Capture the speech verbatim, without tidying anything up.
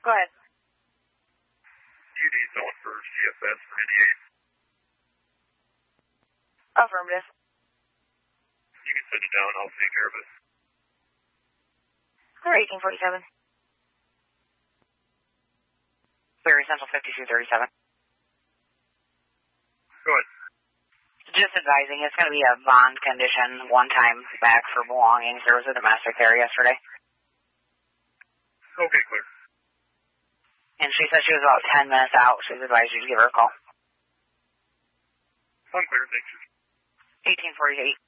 Go ahead. You need someone for C F S for eighty-eight. Affirmative. You can send it down. I'll take care of it. Clear eighteen forty-seven. Clear Essential fifty-two thirty-seven. Go ahead. Just advising, it's going to be a bond condition, one time back for belongings. There was a domestic there yesterday. Okay, clear. And she said she was about ten minutes out. She's advised you to give her a call. I'm clear, thank you. eighteen forty-eight.